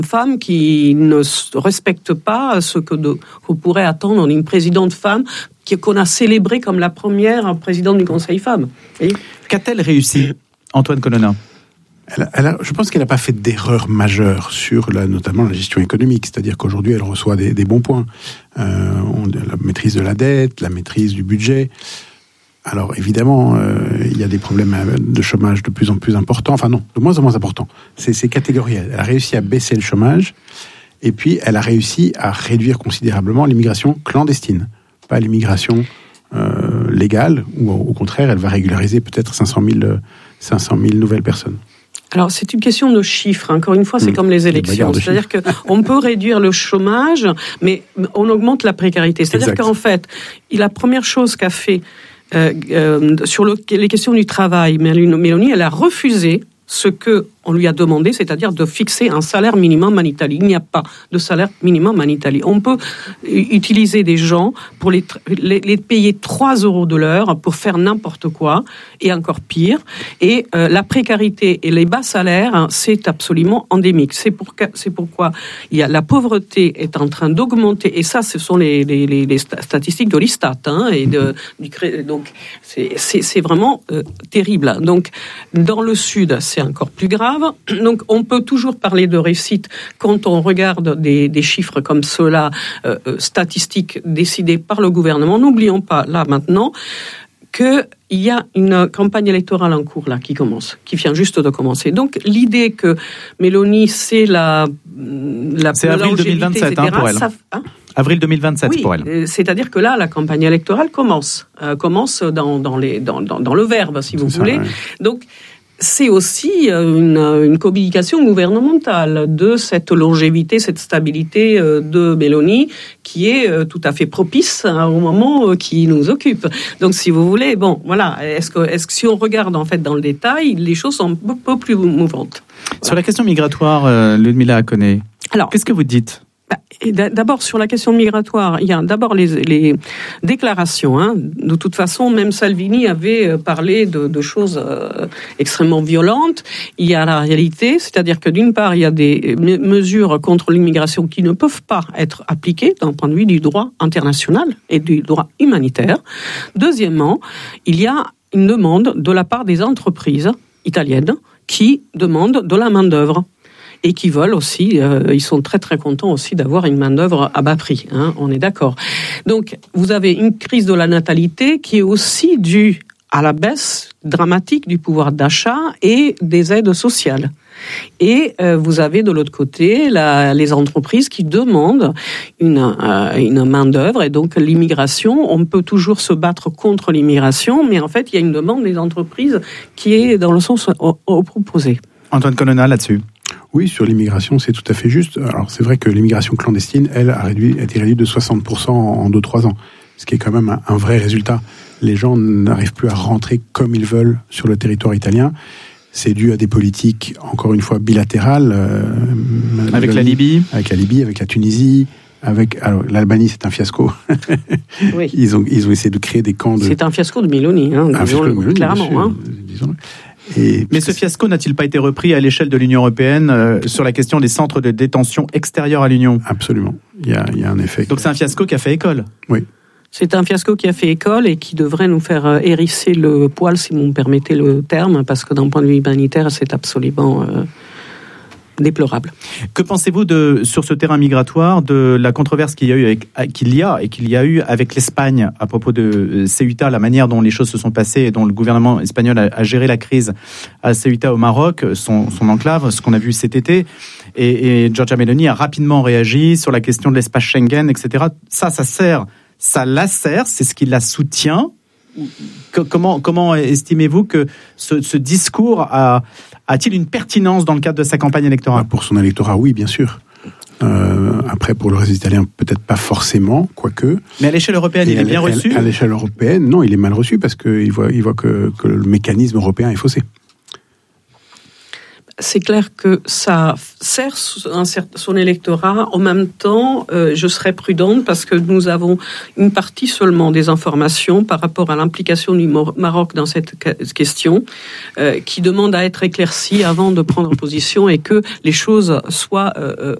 femme qui ne respecte pas ce qu'on pourrait attendre d'une présidente femme qu'on a célébrée comme la première présidente du Conseil femmes. Qu'a-t-elle réussi, Antoine Colonna ? Je pense qu'elle n'a pas fait d'erreur majeure sur notamment la gestion économique, c'est-à-dire qu'aujourd'hui elle reçoit des bons points. La maîtrise de la dette, la maîtrise du budget. Alors évidemment, il y a des problèmes de chômage de plus en plus importants, enfin non, de moins en moins importants. C'est catégoriel. Elle a réussi à baisser le chômage, et puis elle a réussi à réduire considérablement l'immigration clandestine, pas l'immigration légale, où au contraire elle va régulariser peut-être 500 000 nouvelles personnes. Alors, c'est une question de chiffres. Encore une fois, c'est comme les élections. C'est-à-dire qu'on peut réduire le chômage, mais on augmente la précarité. C'est-à-dire qu'en fait, la première chose qu'a fait sur les questions du travail, Meloni, elle a refusé ce qu'on lui a demandé, c'est-à-dire de fixer un salaire minimum en Italie. Il n'y a pas de salaire minimum en Italie. On peut utiliser des gens pour les payer 3 € de l'heure pour faire n'importe quoi, et encore pire. Et la précarité et les bas salaires, c'est absolument endémique. C'est pourquoi la pauvreté est en train d'augmenter. Et ça, ce sont les statistiques de l'Istat. Donc, c'est vraiment terrible. Donc, dans le Sud, c'est encore plus grave. Donc, on peut toujours parler de réussite quand on regarde des chiffres comme ceux-là, statistiques décidés par le gouvernement. N'oublions pas, là, maintenant, qu'il y a une campagne électorale en cours, là, qui vient juste de commencer. Donc, l'idée que Meloni, c'est c'est avril 2027, etc., pour elle. Avril 2027 pour elle. C'est-à-dire que là, la campagne électorale commence dans le verbe, si vous voulez. Ouais. Donc, c'est aussi une communication gouvernementale de cette longévité, cette stabilité de Meloni qui est tout à fait propice au moment qui nous occupe. Donc, si vous voulez, bon, voilà, est-ce que si on regarde en fait dans le détail, les choses sont un peu plus mouvantes. Voilà. Sur la question migratoire, Ludmila Akoné, qu'est-ce que vous dites ? D'abord, sur la question migratoire, il y a d'abord les déclarations. De toute façon, même Salvini avait parlé de choses extrêmement violentes. Il y a la réalité, c'est-à-dire que d'une part, il y a des mesures contre l'immigration qui ne peuvent pas être appliquées d'un point de vue du droit international et du droit humanitaire. Deuxièmement, il y a une demande de la part des entreprises italiennes qui demandent de la main-d'œuvre. Et qui veulent aussi, ils sont très très contents aussi d'avoir une main-d'œuvre à bas prix, on est d'accord. Donc, vous avez une crise de la natalité qui est aussi due à la baisse dramatique du pouvoir d'achat et des aides sociales. Et vous avez de l'autre côté les entreprises qui demandent une main-d'œuvre, et donc l'immigration. On peut toujours se battre contre l'immigration, mais en fait, il y a une demande des entreprises qui est dans le sens opposé. Antoine Colonna, là-dessus. Oui, sur l'immigration, c'est tout à fait juste. Alors, c'est vrai que l'immigration clandestine, elle, a été réduite de 60% en 2-3 ans. Ce qui est quand même un vrai résultat. Les gens n'arrivent plus à rentrer comme ils veulent sur le territoire italien. C'est dû à des politiques, encore une fois, bilatérales. Avec la Libye ? Avec la Libye, avec la Tunisie. Alors, l'Albanie, c'est un fiasco. Oui. Ils ont essayé de créer des camps de... C'est un fiasco de Meloni, un fiasco de Meloni, clairement. Disons-le. Mais ce fiasco n'a-t-il pas été repris à l'échelle de l'Union européenne sur la question des centres de détention extérieurs à l'Union ? Absolument. Il y a un effet. Donc c'est un fiasco qui a fait école ? Oui. C'est un fiasco qui a fait école et qui devrait nous faire hérisser le poil, si vous me permettez le terme, parce que d'un point de vue humanitaire, c'est absolument déplorable. Que pensez-vous sur ce terrain migratoire de la controverse qu'il y a eu avec l'Espagne à propos de Ceuta, la manière dont les choses se sont passées et dont le gouvernement espagnol a géré la crise à Ceuta au Maroc, son enclave, ce qu'on a vu cet été, et Giorgia Meloni a rapidement réagi sur la question de l'espace Schengen, etc. Ça lacère, c'est ce qui la soutient. Comment estimez-vous que ce discours a-t-il une pertinence dans le cadre de sa campagne électorale ? Pour son électorat, oui, bien sûr. Après, pour le reste des Italiens, peut-être pas forcément, quoique. Mais à l'échelle européenne, il est bien reçu ? À l'échelle européenne, non, il est mal reçu parce qu'il voit que le mécanisme européen est faussé. c'est clair que ça sert son électorat. En même temps, je serais prudente parce que nous avons une partie seulement des informations par rapport à l'implication du Maroc dans cette question, qui demande à être éclaircie avant de prendre position et que les choses soient